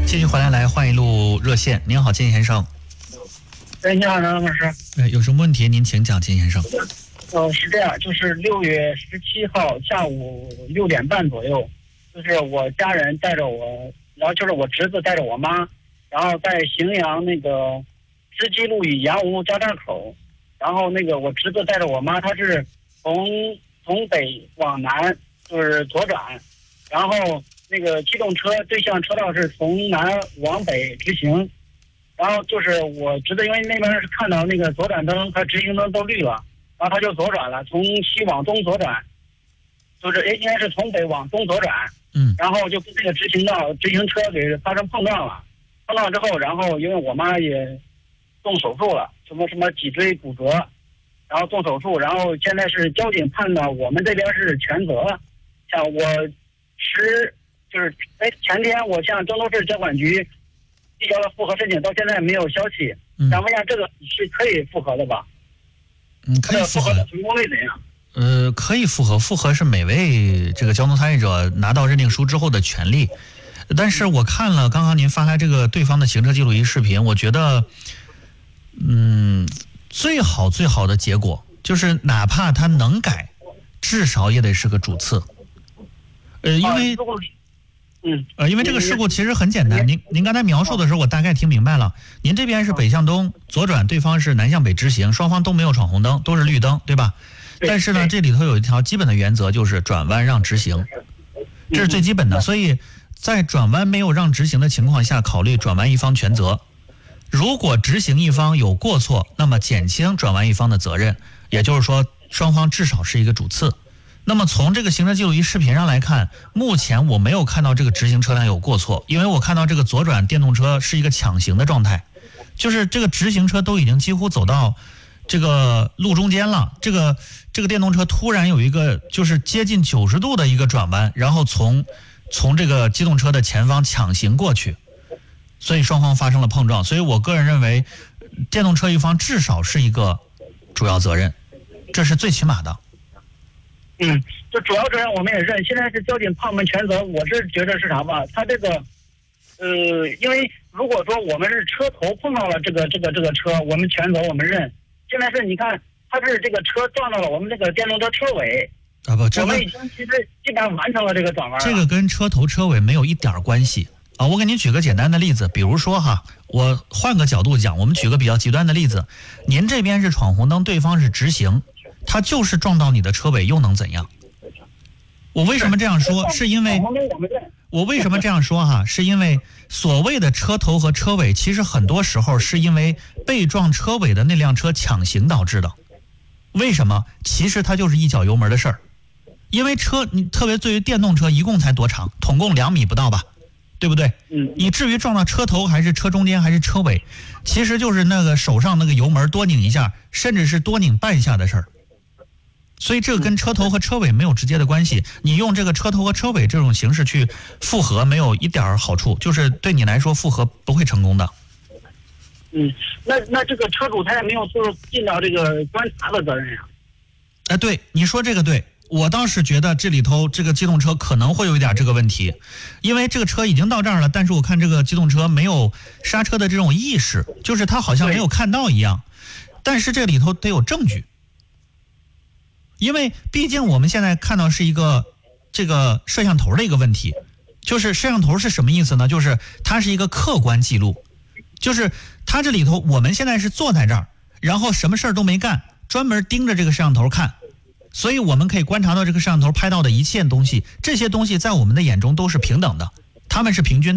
继续回来，换一路热线。您好，金先生。 你好，张老师。 有什么问题您请讲，金先生。 是这样，就是6月17号下午6点半左右，就是我家人带着我，然后就是我侄子带着我妈，然后在荥阳那个织机路与杨屋交叉口，然后那个我侄子带着我妈，他是从北往南，就是左转，然后那个机动车对向车道是从南往北直行，然后就是我侄子因为那边是看到那个左转灯和直行灯都绿了，然后他就左转了，从西往东左转，就是应该是从北往东左转，然后就跟这个直行车给发生碰撞了，碰撞之后，然后因为我妈也动手术了，什么脊椎骨折，然后动手术，然后现在是交警判的我们这边是全责，像我前天我向郑州市交管局递交了复核申请，到现在没有消息，想问一下这个是可以复核的吧？ 可以复核的成功率怎样？ 可以复核，复核是每位这个交通参与者拿到认定书之后的权利。但是我看了刚刚您发来这个对方的行车记录仪视频，我觉得，最好的结果就是哪怕他能改，至少也得是个主次。因为这个事故其实很简单，您刚才描述的时候我大概听明白了，您这边是北向东左转，对方是南向北直行，双方都没有闯红灯，都是绿灯，对吧？但是呢，这里头有一条基本的原则，就是转弯让直行，这是最基本的。所以在转弯没有让直行的情况下，考虑转弯一方全责。如果直行一方有过错，那么减轻转弯一方的责任，也就是说双方至少是一个主次。那么从这个行车记录仪视频上来看，目前我没有看到这个直行车辆有过错，因为我看到这个左转电动车是一个抢行的状态，就是这个直行车都已经几乎走到这个路中间了，这个电动车突然有一个就是接近90度的一个转弯，然后从这个机动车的前方抢行过去，所以双方发生了碰撞。所以我个人认为电动车一方至少是一个主要责任，这是最起码的。 就主要责任我们也认，现在是交警判我们全责。我是觉得是啥吧，他这个因为如果说我们是车头碰到了这个车，我们全责我们认。现在是你看他是这个车撞到了我们这个电动车车尾啊，不， 我们已经其实基本上完成了这个转弯了。 这个跟车头车尾没有一点关系啊！我给您举个简单的例子，比如说哈，我换个角度讲，我们举个比较极端的例子，您这边是闯红灯，对方是直行，他就是撞到你的车尾，又能怎样？我为什么这样说？是因为我为什么这样说哈？是因为所谓的车头和车尾，其实很多时候是因为被撞车尾的那辆车抢行导致的。为什么？其实它就是一脚油门的事儿。因为你特别对于电动车，一共才多长？统共2米不到吧？对不对？你至于撞到车头还是车中间还是车尾，其实就是那个手上那个油门多拧一下，甚至是多拧半下的事儿。所以这个跟车头和车尾没有直接的关系，你用这个车头和车尾这种形式去复核没有一点好处，就是对你来说复核不会成功的。 那这个车主他也没有尽到这个观察的责任呀。 对，你说这个对，我倒是觉得这里头这个机动车可能会有一点这个问题，因为这个车已经到这儿了，但是我看这个机动车没有刹车的这种意识，就是他好像没有看到一样，但是这里头得有证据。因为毕竟我们现在看到是一个这个摄像头的一个问题，就是摄像头是什么意思呢？就是它是一个客观记录，就是它这里头我们现在是坐在这儿，然后什么事儿都没干，专门盯着这个摄像头看，所以我们可以观察到这个摄像头拍到的一切东西，这些东西在我们的眼中都是平等的，他们是平均的。